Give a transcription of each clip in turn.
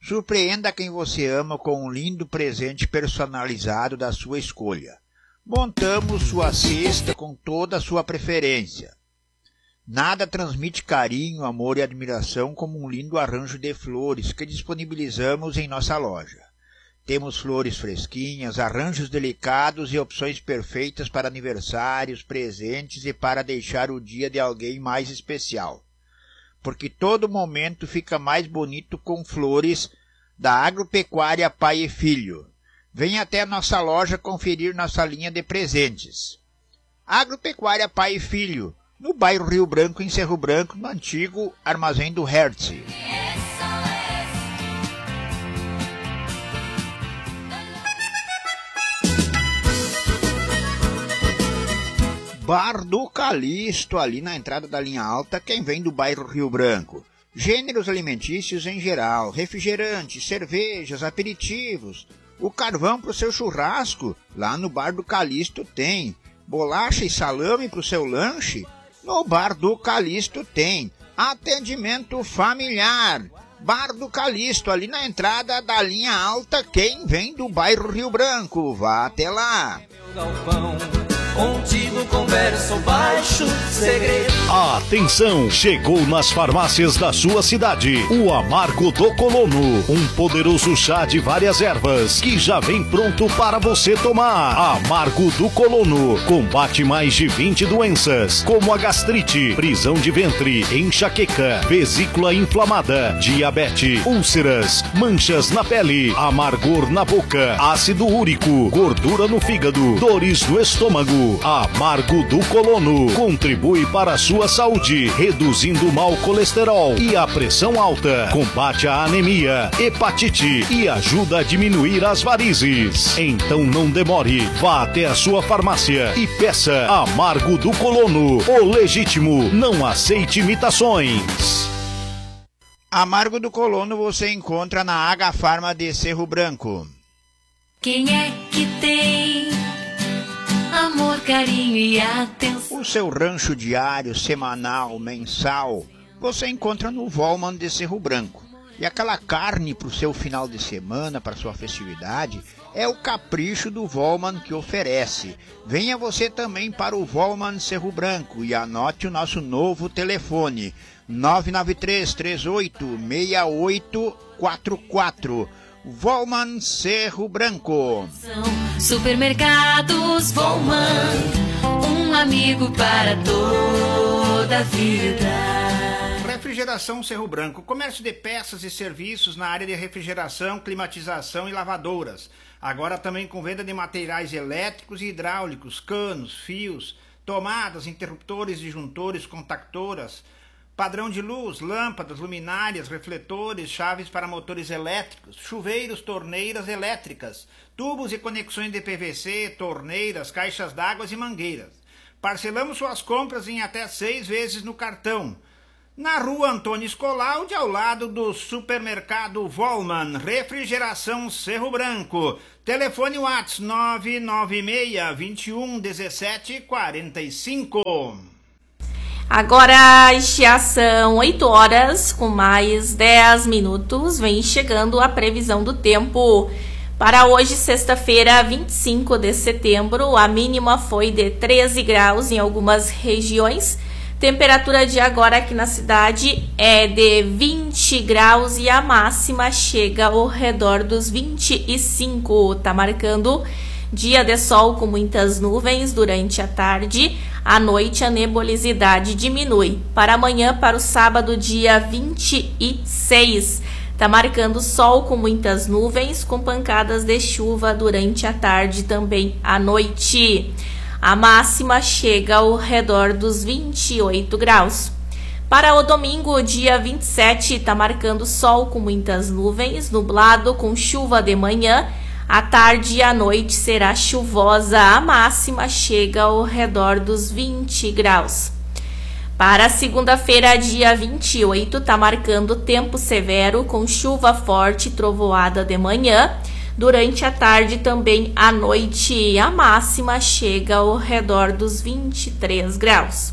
Surpreenda quem você ama com um lindo presente personalizado da sua escolha. Montamos sua cesta com toda a sua preferência. Nada transmite carinho, amor e admiração como um lindo arranjo de flores que disponibilizamos em nossa loja. Temos flores fresquinhas, arranjos delicados e opções perfeitas para aniversários, presentes e para deixar o dia de alguém mais especial. Porque todo momento fica mais bonito com flores da Agropecuária Pai e Filho. Venha até a nossa loja conferir nossa linha de presentes. Agropecuária Pai e Filho, no bairro Rio Branco, em Cerro Branco, no antigo Armazém do Hertz. Bar do Calixto, ali na entrada da linha alta, quem vem do bairro Rio Branco. Gêneros alimentícios em geral, refrigerantes, cervejas, aperitivos. O carvão para o seu churrasco, lá no Bar do Calixto tem. Bolacha e salame para o seu lanche, no Bar do Calixto tem. Atendimento familiar. Bar do Calixto, ali na entrada da linha alta, quem vem do bairro Rio Branco. Vá até lá. Contigo converso baixo segredo. Atenção, chegou nas farmácias da sua cidade o Amargo do Colono, um poderoso chá de várias ervas que já vem pronto para você tomar. Amargo do Colono combate mais de 20 doenças, como a gastrite, prisão de ventre, enxaqueca, vesícula inflamada, diabetes, úlceras, manchas na pele, amargor na boca, ácido úrico, gordura no fígado, dores do estômago. Amargo do Colono contribui para a sua saúde, reduzindo o mau colesterol e a pressão alta, combate a anemia, hepatite e ajuda a diminuir as varizes. Então não demore, vá até a sua farmácia e peça Amargo do Colono, o legítimo, não aceite imitações. Amargo do Colono você encontra na H-Farma de Cerro Branco. Quem é que tem amor, carinho e atenção? O seu rancho diário, semanal, mensal, você encontra no Volman de Cerro Branco. E aquela carne para o seu final de semana, para sua festividade, é o capricho do Volman que oferece. Venha você também para o Volman Cerro Branco e anote o nosso novo telefone, 993386844. Volman Cerro Branco. Supermercados Volman, um amigo para toda a vida. Refrigeração Cerro Branco, comércio de peças e serviços na área de refrigeração, climatização e lavadouras. Agora também com venda de materiais elétricos e hidráulicos, canos, fios, tomadas, interruptores, disjuntores, contactoras, padrão de luz, lâmpadas, luminárias, refletores, chaves para motores elétricos, chuveiros, torneiras elétricas, tubos e conexões de PVC, torneiras, caixas d'água e mangueiras. Parcelamos suas compras em até 6 vezes no cartão. Na rua Antônio Escolaldi, ao lado do supermercado Volman, refrigeração Cerro Branco. Telefone WhatsApp 996 21 17 45. Agora já são 8 horas com mais 10 minutos. Vem chegando a previsão do tempo. Para hoje, sexta-feira, 25 de setembro, a mínima foi de 13 graus em algumas regiões. Temperatura de agora aqui na cidade é de 20 graus e a máxima chega ao redor dos 25. Tá marcando dia de sol com muitas nuvens durante a tarde. À noite a nebulosidade diminui. Para amanhã, para o sábado, dia 26. Tá marcando sol com muitas nuvens, com pancadas de chuva durante a tarde também à noite. A máxima chega ao redor dos 28 graus. Para o domingo, dia 27, está marcando sol com muitas nuvens, nublado com chuva de manhã. À tarde e à noite será chuvosa. A máxima chega ao redor dos 20 graus. Para a segunda-feira, dia 28, está marcando tempo severo com chuva forte e trovoada de manhã. Durante a tarde também à noite, a máxima chega ao redor dos 23 graus.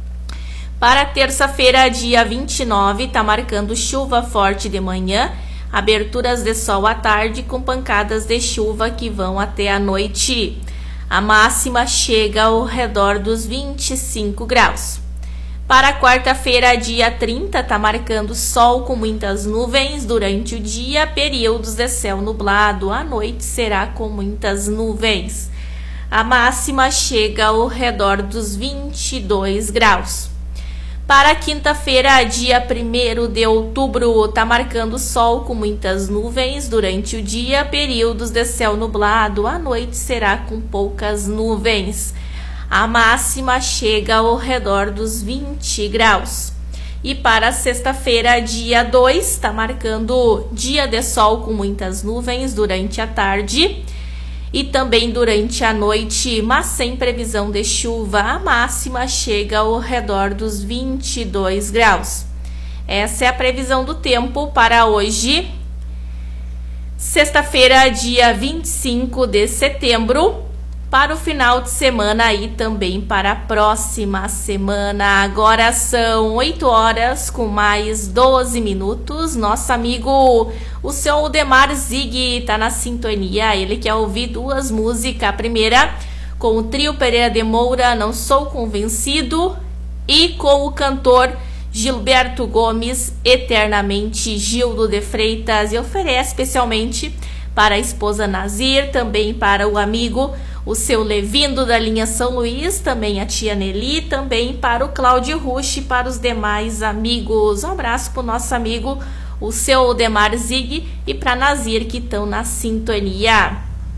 Para terça-feira, dia 29, está marcando chuva forte de manhã. aberturas de sol à tarde com pancadas de chuva que vão até a noite. A máxima chega ao redor dos 25 graus. Para quarta-feira, dia 30, está marcando sol com muitas nuvens durante o dia, períodos de céu nublado. À noite será com muitas nuvens. A máxima chega ao redor dos 22 graus. Para quinta-feira, dia 1º de outubro, está marcando sol com muitas nuvens durante o dia, períodos de céu nublado. À noite será com poucas nuvens. A máxima chega ao redor dos 20 graus. E para sexta-feira, dia 2, está marcando dia de sol com muitas nuvens durante a tarde e também durante a noite, mas sem previsão de chuva. A máxima chega ao redor dos 22 graus. Essa é a previsão do tempo para hoje, sexta-feira, dia 25 de setembro, para o final de semana e também para a próxima semana. Agora são 8 horas com mais 12 minutos. Nosso amigo, o seu Demar Zig, está na sintonia. Ele quer ouvir duas músicas. A primeira com o trio Pereira de Moura, Não Sou Convencido, e com o cantor Gilberto Gomes, Eternamente, Gildo de Freitas. E oferece especialmente para a esposa Nazir, também para o amigo, o seu Levindo da linha São Luís, também a tia Nelly, também para o Cláudio Rush e para os demais amigos. Um abraço para o nosso amigo, o seu Demar Zig, e para Nazir, que estão na sintonia.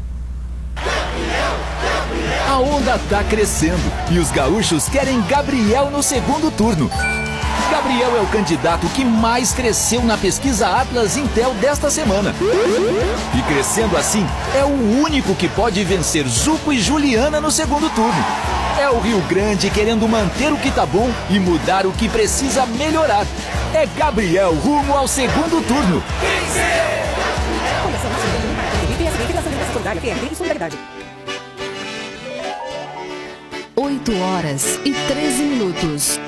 A onda tá crescendo e os gaúchos querem Gabriel no segundo turno. Gabriel é o candidato que mais cresceu na pesquisa Atlas Intel desta semana. E crescendo assim, é o único que pode vencer Zuco e Juliana no segundo turno. É o Rio Grande querendo manter o que tá bom e mudar o que precisa melhorar. É Gabriel rumo ao segundo turno. 8 horas e 13 minutos.